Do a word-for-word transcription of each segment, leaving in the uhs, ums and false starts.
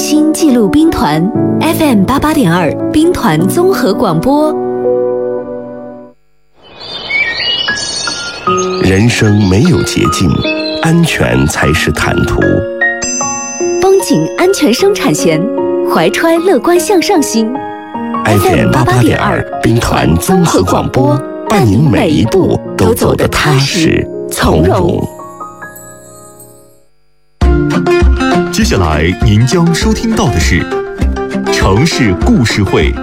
心记录兵团 F M 八八点二兵团综合广播。 人生没有捷径，安全才是坦途。 绷紧安全生产线，怀揣乐观向上心。 F M 八八点二兵团综合广播，伴您每一步都走得踏实从容。 接下来您将收听到的是城市故事会。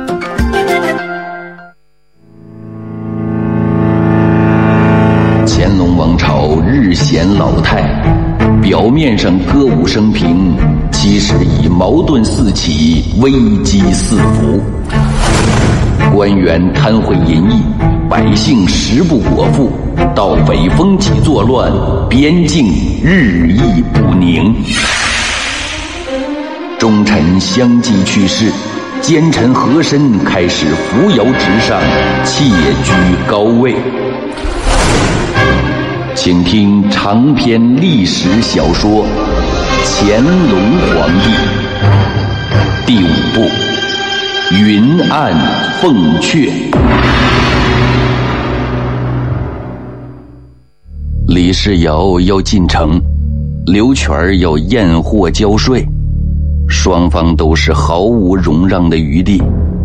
乾隆王朝日显老态，表面上歌舞升平，其实已矛盾四起，危机四伏。官员贪贿淫逸，百姓食不果腹，盗匪风起作乱，边境日益不宁。忠臣相继去世，奸臣和珅开始扶摇直上，窃居高位。请听长篇历史小说《乾隆皇帝》第五部《云暗凤阙》。李世尧要进城，刘全要验货交税，双方都是毫无容让的余地。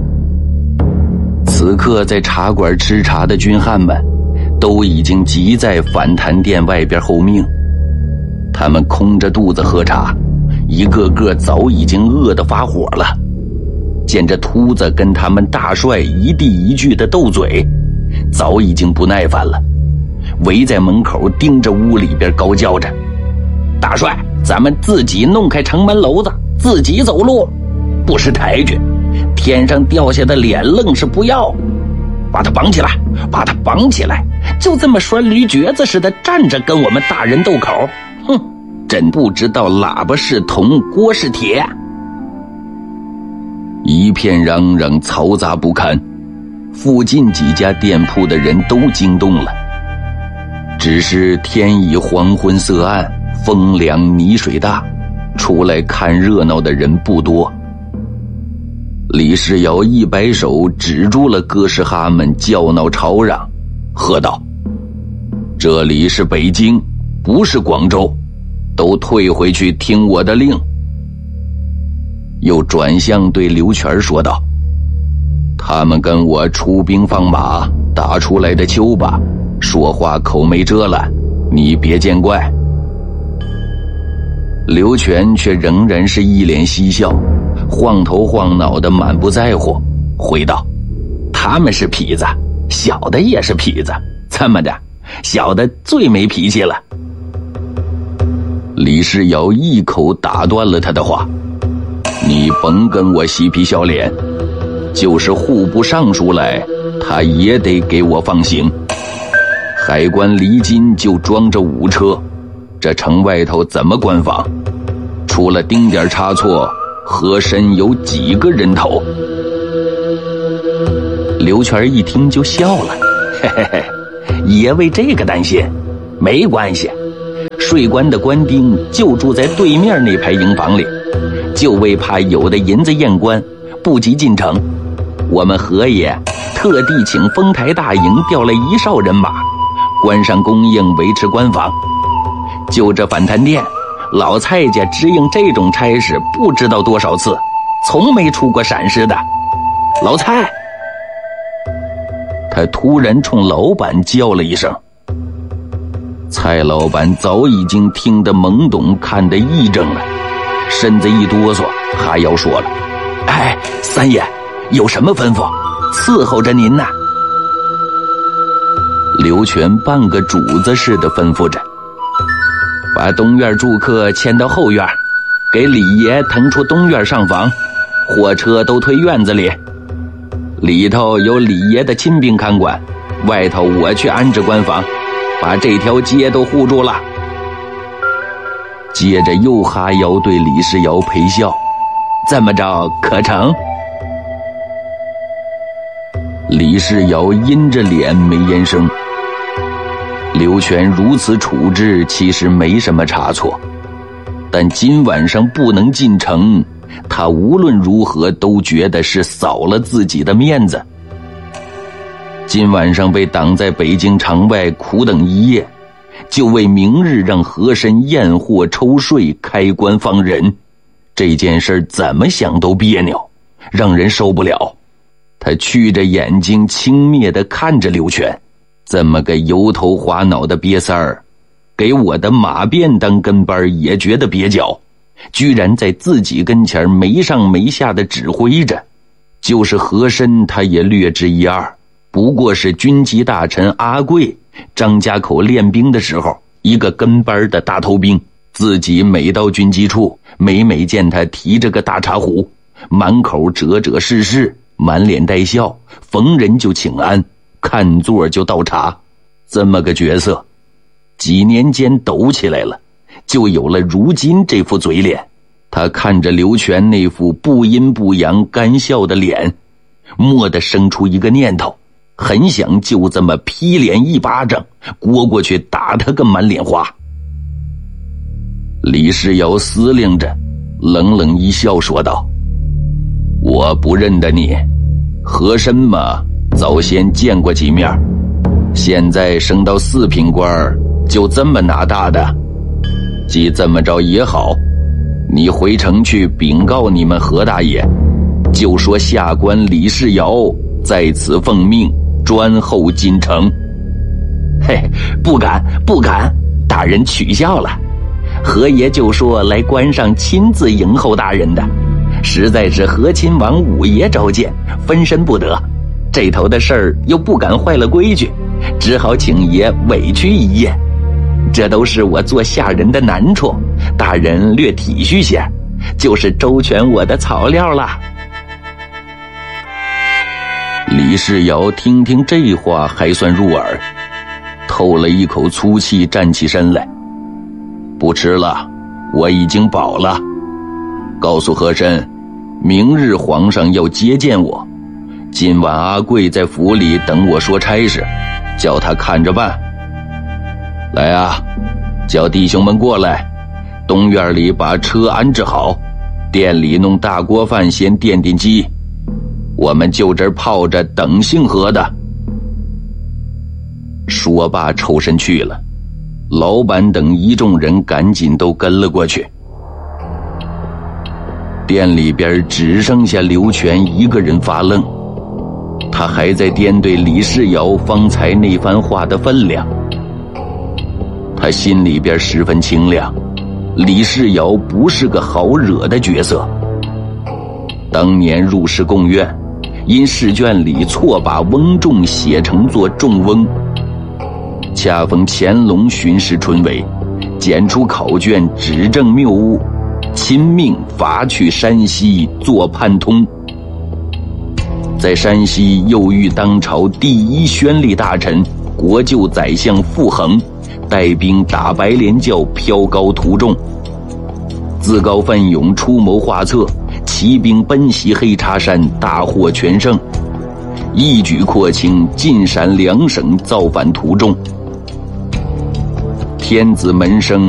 此刻在茶馆吃茶的军汉们都已经集在反弹殿外边候命，他们空着肚子喝茶，一个个早已经饿得发火了。见着秃子跟他们大帅一地一句的斗嘴，早已经不耐烦了，围在门口盯着屋里边高叫着：大帅，咱们自己弄开城门楼子，自己走路，不识抬举，天上掉下的脸愣是不要，把他绑起来，把他绑起来，就这么拴驴橛子似的站着跟我们大人斗口，哼，真不知道喇叭是铜，锅是铁。一片嚷嚷，嘈杂不堪，附近几家店铺的人都惊动了。只是天已黄昏色暗，风凉泥水大，出来看热闹的人不多。李世尧一摆手，止住了哥斯哈们叫闹吵嚷，喝道：这里是北京，不是广州，都退回去听我的令。又转向对刘全说道：他们跟我出兵放马打出来的丘吧，说话口没遮拦，你别见怪。刘全却仍然是一脸嬉笑，晃头晃脑的满不在乎，回道：他们是痞子，小的也是痞子，这么的，小的最没脾气了。李世尧一口打断了他的话：你甭跟我嬉皮笑脸，就是户部尚书来，他也得给我放行。海关离京就装着五车，这城外头怎么关防？出了丁点差错，和珅有几个人头？刘全一听就笑了，嘿嘿嘿，爷为这个担心，没关系。税关的官丁就住在对面那排营房里，就为怕有的银子验官不及进城，我们何爷特地请丰台大营调了一哨人马，关上供应，维持关防。就这反弹殿，老蔡家支应这种差事不知道多少次，从没出过闪失的。老蔡！他突然冲老板叫了一声。蔡老板早已经听得懵懂，看得癔症了，身子一哆嗦，哈腰说了：哎，三爷有什么吩咐？伺候着您呢。刘全半个主子似的吩咐着：把东院住客迁到后院，给李爷腾出东院上房，货车都推院子里，里头有李爷的亲兵看管，外头我去安置官房，把这条街都护住了。接着又哈腰对李世尧陪笑：这么着可成？李世尧阴着脸没言声。刘全如此处置其实没什么差错，但今晚上不能进城， 他无论如何都觉得是扫了自己的面子。今晚上被挡在北京城外苦等一夜，就为明日让和珅验货抽税开棺放人，这件事怎么想都别扭，让人受不了。他觑着眼睛轻蔑地看着刘全，这么个油头滑脑的瘪三儿，给我的马便当跟班也觉得蹩脚，居然在自己跟前没上没下的指挥着。就是和珅他也略知一二，不过是军机大臣阿贵张家口练兵的时候一个跟班的大头兵，自己每到军机处，每每见他提着个大茶壶，满口哲哲是是，满脸带笑，逢人就请安，看座就倒茶，这么个角色几年间抖起来了，就有了如今这副嘴脸。他看着刘全那副不阴不阳干笑的脸，蓦地生出一个念头，很想就这么劈脸一巴掌掴过去打他个满脸花。李世尧司令着，冷冷一笑说道：我不认得你，和珅嘛早先见过几面，现在升到四品官就这么拿大的，既这么着也好，你回城去禀告你们何大爷，就说下官李世尧在此奉命专候京城。嘿，不敢不敢，大人取笑了，何爷就说来关上亲自迎候大人的，实在是和亲王五爷召见，分身不得，这头的事儿又不敢坏了规矩，只好请爷委屈一夜，这都是我做下人的难处，大人略体恤些，就是周全我的草料了。李世尧听听这话还算入耳，透了一口粗气，站起身来，不吃了，我已经饱了，告诉和珅，明日皇上要接见我，今晚阿贵在府里等我说差事，叫他看着办。来啊，叫弟兄们过来，东院里把车安置好，店里弄大锅饭先垫垫饥，我们就这儿泡着等姓何的。说罢抽身去了，老板等一众人赶紧都跟了过去。店里边只剩下刘全一个人发愣，他还在掂对李世尧方才那番话的分量。他心里边十分清亮，李世尧不是个好惹的角色。当年入仕贡院，因试卷里错把翁仲写成作仲翁，恰逢乾隆巡视春闱，检出考卷指证谬误，亲命罚去山西做判通。在山西又遇当朝第一宣力大臣国舅宰相傅恒带兵打白莲教飘高图众，自告奋勇出谋划策，骑兵奔袭黑叉山，大获全胜，一举廓清晋陕两省造反图众。天子门生